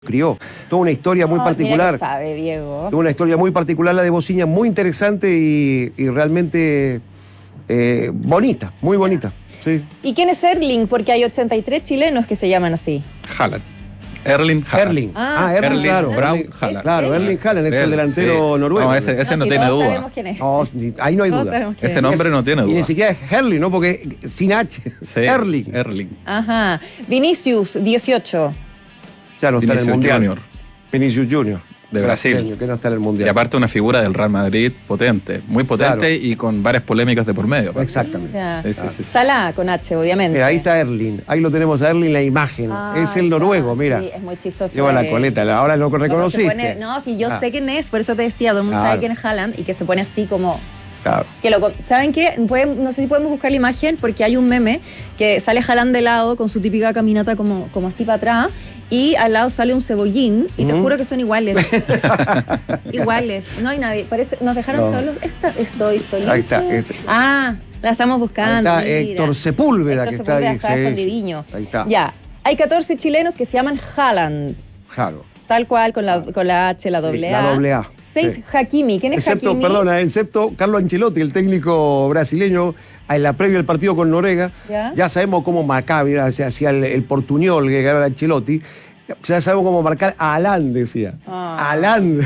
crió. Toda una historia muy particular. Mira que sabe, Diego. Toda una historia muy particular la de Bociña, muy interesante y realmente bonita, muy bonita. Sí. ¿Y quién es Erling? Porque hay 83 chilenos que se llaman así. Haaland. Erling Haaland. Erling. Erling claro. Braut Haaland. Claro, Erling Haaland es el delantero noruego. No, ese no tiene todos duda. sabemos quién es. No, ahí no hay Todos duda. sabemos quién Ese es. nombre no tiene duda. Y ni siquiera es Erling, ¿no? Porque sin H. Sí, Erling. Erling. Ajá. Vinicius, 18. Ya no está en el Vinicius Mundial. Junior, Vinicius Junior. de Brasil. Brasileño, que no está en el Mundial. Y aparte una figura del Real Madrid potente, muy potente, Claro. y con varias polémicas de por medio. Exactamente. Ya. Sí. Salah con H, obviamente. Mira, ahí está Erling. Ahí lo tenemos a Erling la imagen. Ah, es el noruego, ya, mira. Sí, es muy chistoso. Lleva la coleta, ahora lo Cuando se reconociste. pone- no, sí, yo sé quién es, por eso te decía, todo el mundo Claro. sabe quién es Haaland y que se pone así como... Claro. ¿Saben qué? No sé si podemos buscar la imagen porque hay un meme que sale Haaland de lado con su típica caminata como así para atrás y al lado sale un cebollín y te juro que son iguales. Iguales. No hay nadie. Parece, nos dejaron No. solos. Estoy solita. Ahí está. Ah, la estamos buscando. Ahí está mira. Héctor Sepúlveda, que está ahí. Está sí. escondidiño. Ahí está. Ya. Hay 14 chilenos que se llaman Haaland. Claro. Tal cual, con la H, la doble A. la doble A, 6 sí. Hakimi. ¿Quién es Hakimi? Excepto Carlo Ancelotti, el técnico brasileño, en la previa del partido con Noruega. Ya. Sabemos cómo marcaba, hacía el portuñol que era Ancelotti. Ya sabemos cómo marcar a Alan, decía. Ah. Alan.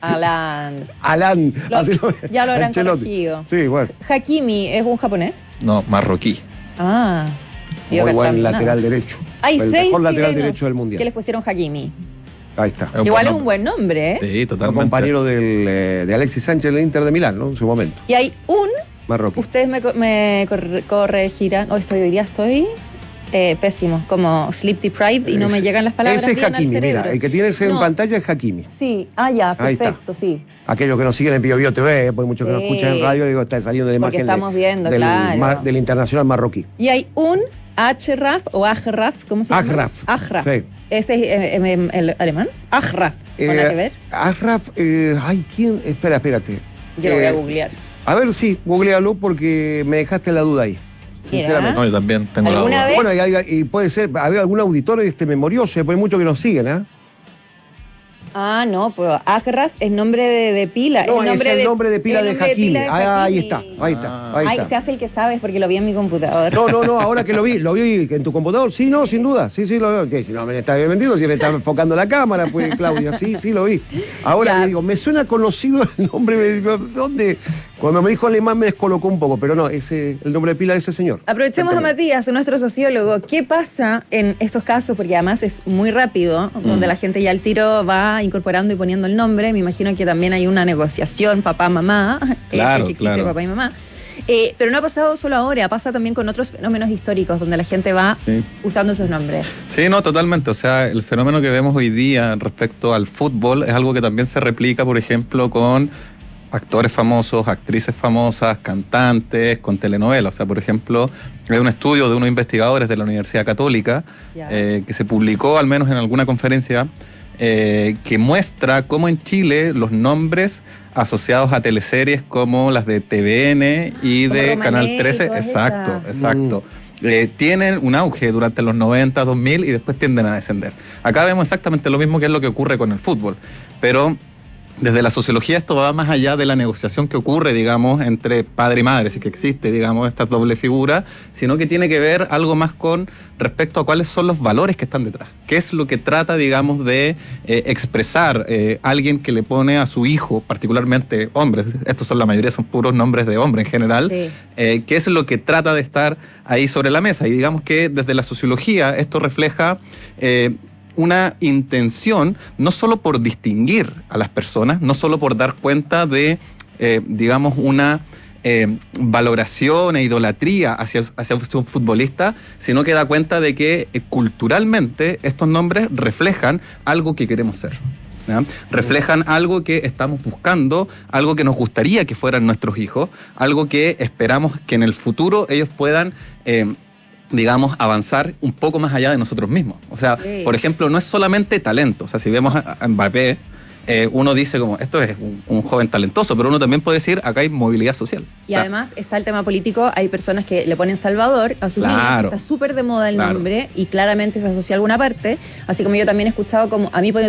Ya lo habrán Ancelotti. corregido. Sí, bueno. Hakimi es un japonés. No, marroquí. Ah. yo Muy buen cachando nada. lateral derecho. Hay el 6 mejor lateral chilenos derecho del que mundial. les pusieron Hakimi. Ahí está. Un Igual buen es un buen nombre, ¿eh? Sí, Un totalmente. compañero de Alexis Sánchez en el Inter de Milán, ¿no? En su momento. Y hay un... Marroquí. Ustedes me corregirán. Hoy día estoy pésimo, como sleep deprived y no me llegan las palabras Ese es bien al Hakimi, cerebro. mira. El que tienes en No. pantalla es Hakimi. Sí, ya, Ahí está. perfecto, sí. Aquellos que nos siguen en Bio TV, porque muchos que nos Sí. escuchan en radio, digo, está saliendo la Porque imagen estamos viendo, del, claro. del internacional marroquí. Y hay un Achraf o Ajraf, ¿cómo se llama? Achraf. Ajraf. Sí. ¿Ese es el alemán? Ajraf. ¿Nada que ver? Achraf, ¿quién? Espérate. Yo lo voy a googlear. A ver, sí, googlealo porque me dejaste la duda ahí. Mira. Sinceramente. No, yo también tengo la ¿Alguna duda. vez? Bueno, y puede ser, había algún auditor memorioso, después hay muchos que nos siguen, ¿ah? Ah, no, pero Ajraf es nombre de pila. No, es el nombre de pila el de nombre de Hakimi. pila de Ahí Hakimi. está, ahí está, ahí Ay, está. se hace el que sabes porque lo vi en mi computador. No, ahora que lo vi en tu computador, sí, no, sin duda, sí, lo veo. Sí, si no me está mentido, si me está enfocando la cámara, pues Claudia, sí, lo vi. Ahora Ya. me digo, me suena conocido el nombre, me digo, ¿dónde? Cuando me dijo alemán me descolocó un poco, pero no, el nombre de pila de ese señor. Aprovechemos a Matías, nuestro sociólogo. ¿Qué pasa en estos casos? Porque además es muy rápido, donde la gente ya al tiro va incorporando y poniendo el nombre. Me imagino que también hay una negociación papá-mamá, Claro, que existe claro. papá y mamá. Pero no ha pasado solo ahora, pasa también con otros fenómenos históricos, donde la gente va Sí. usando esos nombres. Sí, no, totalmente. O sea, el fenómeno que vemos hoy día respecto al fútbol es algo que también se replica, por ejemplo, con actores famosos, actrices famosas, cantantes, con telenovelas. O sea, por ejemplo, hay un estudio de unos investigadores de la Universidad Católica Ya. que se publicó, al menos en alguna conferencia, que muestra cómo en Chile los nombres asociados a teleseries como las de TVN y Como de Romané Canal y 13, todas exacto, esas. exacto. Tienen un auge durante los 90, 2000 y después tienden a descender. Acá vemos exactamente lo mismo que es lo que ocurre con el fútbol, pero desde la sociología esto va más allá de la negociación que ocurre, digamos, entre padre y madre, si que existe, digamos, esta doble figura, sino que tiene que ver algo más con respecto a cuáles son los valores que están detrás. ¿Qué es lo que trata, digamos, de expresar alguien que le pone a su hijo, particularmente hombres, estos son la mayoría, son puros nombres de hombre en general, Sí. qué es lo que trata de estar ahí sobre la mesa? Y digamos que desde la sociología esto refleja una intención no solo por distinguir a las personas, no solo por dar cuenta de, digamos, una valoración e idolatría hacia un futbolista, sino que da cuenta de que culturalmente estos nombres reflejan algo que queremos ser. ¿Ya? Reflejan algo que estamos buscando, algo que nos gustaría que fueran nuestros hijos, algo que esperamos que en el futuro ellos puedan digamos, avanzar un poco más allá de nosotros mismos. O sea, Sí. por ejemplo, no es solamente talento. O sea, si vemos a Mbappé, uno dice como, esto es un joven talentoso, pero uno también puede decir, acá hay movilidad social. Y además está el tema político, hay personas que le ponen Salvador a sus niños, que está súper de moda el nombre y claramente se asocia a alguna parte, así como yo también he escuchado como, a mí